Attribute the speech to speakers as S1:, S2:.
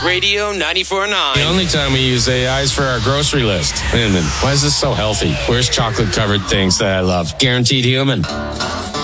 S1: Radio 94.9.
S2: The only time we use AI is for our grocery list. Why is this so healthy? Where's chocolate-covered things that I love? Guaranteed human.